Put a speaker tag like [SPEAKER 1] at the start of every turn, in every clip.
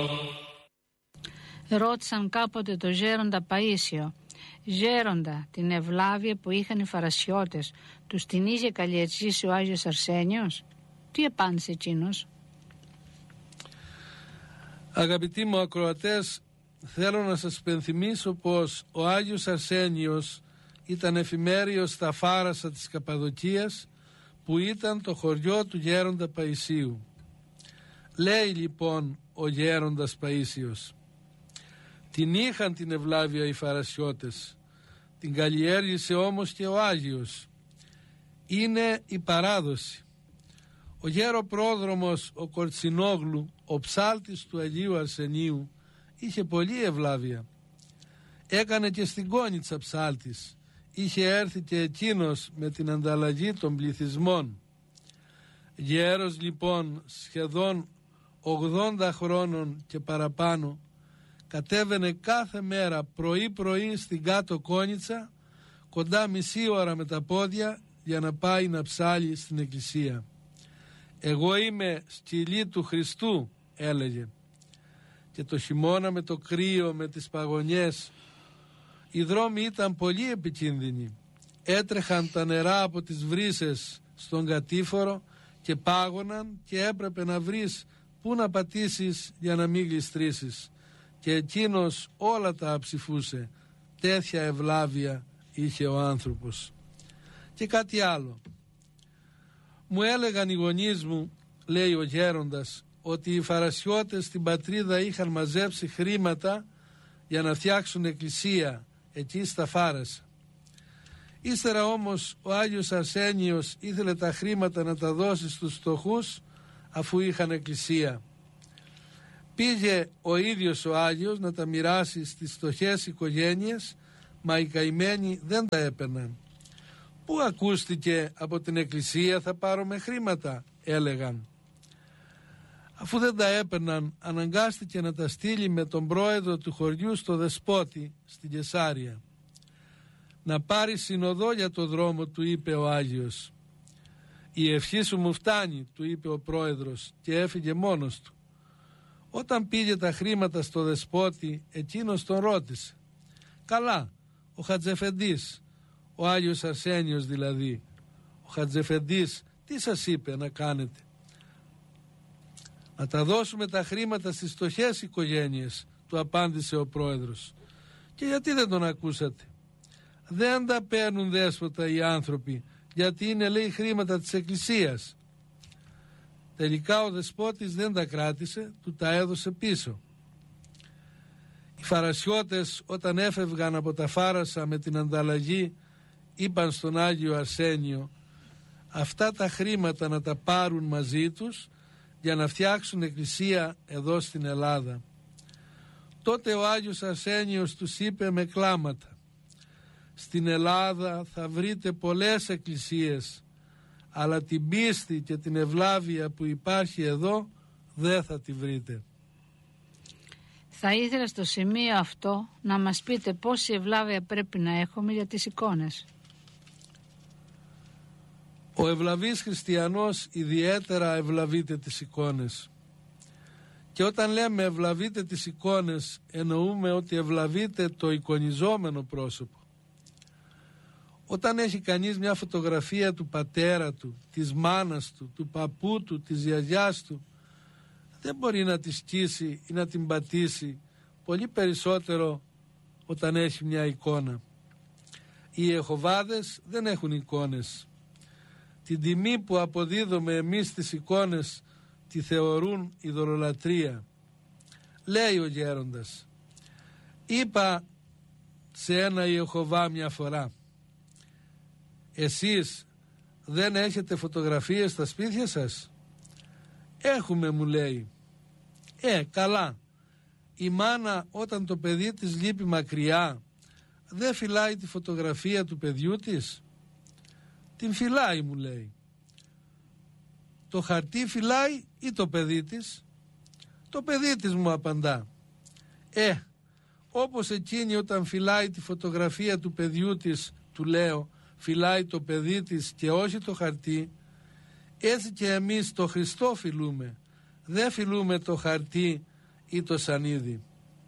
[SPEAKER 1] Ρώτησαν κάποτε το γέροντα Παΐσιο: «Γέροντα, την ευλάβεια που είχαν οι φαρασιώτες, τους την είχε καλλιεργήσει ο Άγιος Αρσένιος?» Τι απάντησε εκείνος?
[SPEAKER 2] Αγαπητοί μου ακροατές, θέλω να σας πενθυμίσω πως ο Άγιος Αρσένιος ήταν εφημέριος στα Φάρασα της Καπαδοκίας, που ήταν το χωριό του γέροντα Παΐσιου. Λέει λοιπόν ο γέροντας Παΐσιος: την είχαν την ευλάβεια οι φαρασιώτες, την καλλιέργησε όμως και ο Άγιος. Είναι η παράδοση. Ο γέρο πρόδρομος ο Κορτσινόγλου, ο ψάλτης του Αγίου Αρσενίου, είχε πολλή ευλάβεια. Έκανε και στην Κόνιτσα ψάλτης. Είχε έρθει και εκείνος με την ανταλλαγή των πληθυσμών. Γέρος λοιπόν σχεδόν 80 χρόνων και παραπάνω, κατέβαινε κάθε μέρα πρωί στην κάτω Κόνιτσα, κοντά μισή ώρα με τα πόδια, για να πάει να ψάλει στην εκκλησία. «Εγώ είμαι σκυλή του Χριστού», έλεγε. Και το χειμώνα με το κρύο, με τις παγωνιές, οι δρόμοι ήταν πολύ επικίνδυνοι. Έτρεχαν τα νερά από τις βρύσες στον κατήφορο και πάγωναν, και έπρεπε να βρεις πού να πατήσεις για να μην γλιστρήσεις. Και εκείνος όλα τα αψηφούσε. Τέτοια ευλάβεια είχε ο άνθρωπος. Και κάτι άλλο. Μου έλεγαν οι γονείς μου, λέει ο γέροντας, ότι οι φαρασιώτες στην πατρίδα είχαν μαζέψει χρήματα για να φτιάξουν εκκλησία εκεί στα Φάρασα. Ύστερα όμως ο Άγιος Αρσένιος ήθελε τα χρήματα να τα δώσει στους φτωχούς, αφού είχαν εκκλησία. Πήγε ο ίδιος ο Άγιος να τα μοιράσει στις φτωχές οικογένειες, μα οι καημένοι δεν τα έπαιρναν. «Πού ακούστηκε από την εκκλησία θα πάρουμε χρήματα?» έλεγαν. Αφού δεν τα έπαιρναν, αναγκάστηκε να τα στείλει με τον πρόεδρο του χωριού στο Δεσπότη, στην Κεσάρια. «Να πάρει συνοδό για το δρόμο», του είπε ο Άγιος. «Η ευχή σου μου φτάνει», του είπε ο πρόεδρος, και έφυγε μόνος του. Όταν πήγε τα χρήματα στο Δεσπότη, εκείνος τον ρώτησε: «Καλά, ο Χατζεφεντής, ο Άγιος Αρσένιος δηλαδή, ο Χατζεφεντής τι σας είπε να κάνετε?» «Να τα δώσουμε τα χρήματα στις φτωχές οικογένειες», του απάντησε ο πρόεδρος. «Και γιατί δεν τον ακούσατε?» «Δεν τα παίρνουν δέσποτα οι άνθρωποι, γιατί είναι, λέει, χρήματα της εκκλησίας». Τελικά ο δεσπότης δεν τα κράτησε, του τα έδωσε πίσω. Οι φαρασιώτες όταν έφευγαν από τα Φάρασα με την ανταλλαγή, είπαν στον Άγιο Αρσένιο αυτά τα χρήματα να τα πάρουν μαζί τους για να φτιάξουν εκκλησία εδώ στην Ελλάδα. Τότε ο Άγιος Αρσένιος τους είπε με κλάματα: «Στην Ελλάδα θα βρείτε πολλές εκκλησίες, αλλά την πίστη και την ευλάβεια που υπάρχει εδώ δεν θα τη βρείτε».
[SPEAKER 1] Θα ήθελα στο σημείο αυτό να μας πείτε πόση ευλάβεια πρέπει να έχουμε για τις εικόνες.
[SPEAKER 2] Ο ευλαβής χριστιανός ιδιαίτερα ευλαβείται τις εικόνες. Και όταν λέμε ευλαβείται τις εικόνες, εννοούμε ότι ευλαβείται το εικονιζόμενο πρόσωπο. Όταν έχει κανείς μια φωτογραφία του πατέρα του, της μάνας του, του παππού του, της γιαγιάς του, δεν μπορεί να τη σκίσει ή να την πατήσει, πολύ περισσότερο όταν έχει μια εικόνα. Οι Ιεχωβάδες δεν έχουν εικόνες. Την τιμή που αποδίδουμε εμείς στις εικόνες τη θεωρούν ειδωλολατρία. Λέει ο γέροντας: «Είπα σε ένα Ιεχωβά μια φορά, εσείς δεν έχετε φωτογραφίες στα σπίτια σας?» «Έχουμε», μου λέει. Καλά. Η μάνα όταν το παιδί της λείπει μακριά, δεν φυλάει τη φωτογραφία του παιδιού της?» «Την φυλάει», μου λέει. «Το χαρτί φυλάει ή το παιδί της?» «Το παιδί της», μου απαντά. Όπως εκείνη όταν φυλάει τη φωτογραφία του παιδιού της, του λέω, φυλάει το παιδί της και όχι το χαρτί, έτσι και εμείς το Χριστό φιλούμε. Δεν φιλούμε το χαρτί ή το σανίδι.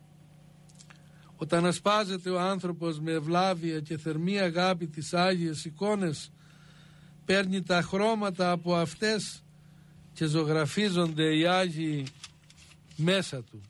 [SPEAKER 2] Όταν ασπάζεται ο άνθρωπος με ευλάβεια και θερμή αγάπη τις Άγιες εικόνες, παίρνει τα χρώματα από αυτές και ζωγραφίζονται οι Άγιοι μέσα του.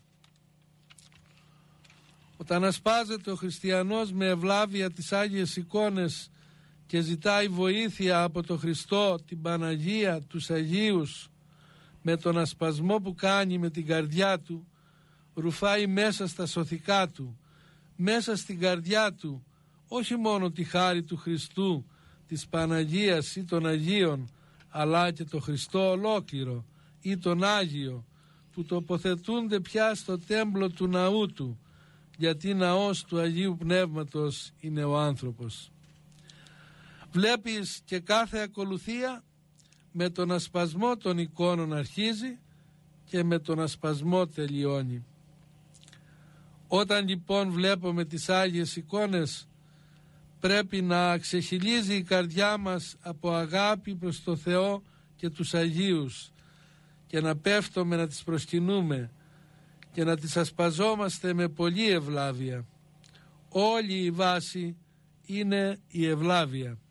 [SPEAKER 2] Όταν ασπάζεται ο χριστιανός με ευλάβεια τις Άγιες εικόνες και ζητάει βοήθεια από τον Χριστό, την Παναγία, τους Αγίους, με τον ασπασμό που κάνει με την καρδιά του, ρουφάει μέσα στα σωθικά του, μέσα στην καρδιά του, όχι μόνο τη χάρη του Χριστού, της Παναγίας ή των Αγίων, αλλά και το Χριστό ολόκληρο ή τον Άγιο, που τοποθετούνται πια στο τέμπλο του ναού του, γιατί ναός του Αγίου Πνεύματος είναι ο άνθρωπος. Βλέπεις και κάθε ακολουθία με τον ασπασμό των εικόνων αρχίζει και με τον ασπασμό τελειώνει. Όταν λοιπόν βλέπουμε τις Άγιες εικόνες, πρέπει να ξεχυλίζει η καρδιά μας από αγάπη προς το Θεό και τους Αγίους και να πέφτουμε να τις προσκυνούμε και να τις ασπαζόμαστε με πολλή ευλάβεια. Όλη η βάση είναι η ευλάβεια.